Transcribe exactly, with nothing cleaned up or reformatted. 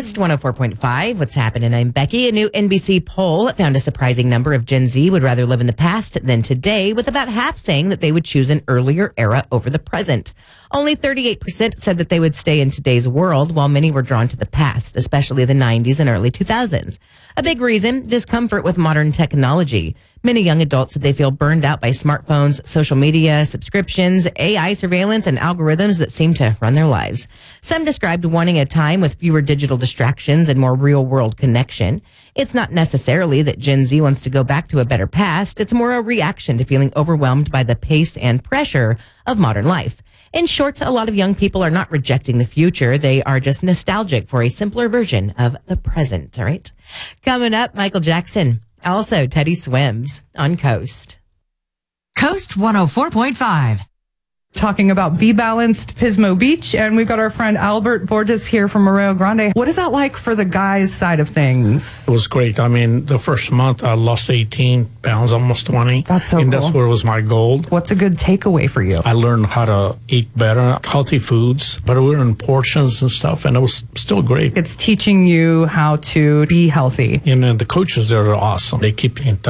Coast one oh four point five. What's happening? I'm Becky. A new N B C poll found a surprising number of Gen Z would rather live in the past than today, with about half saying that they would choose an earlier era over the present. Only thirty-eight percent said that they would stay in today's world, while many were drawn to the past, especially the nineties and early two thousands. A big reason, discomfort with modern technology. Many young adults said they feel burned out by smartphones, social media, subscriptions, A I surveillance, and algorithms that seem to run their lives. Some described wanting a time with fewer digital distractions and more real-world connection. It's not necessarily that Gen Z wants to go back to a better past. It's more a reaction to feeling overwhelmed by the pace and pressure of modern life. In short, a lot of young people are not rejecting the future. They are just nostalgic for a simpler version of the present. All right. Coming up, Michael Jackson. Also, Teddy Swims on Coast. Coast one oh four point five. Talking about Be Balanced Pismo Beach, and we've got our friend Albert Borges here from Arroyo Grande. What is that like for the guys' side of things? It was great. I mean, the first month I lost eighteen pounds, almost twenty. That's so and cool. that's where was my goal. What's a good takeaway for you? I learned how to eat better, healthy foods, but we were in portions and stuff, and it was still great. It's teaching you how to be healthy. And uh, the coaches there are awesome. They keep you in touch.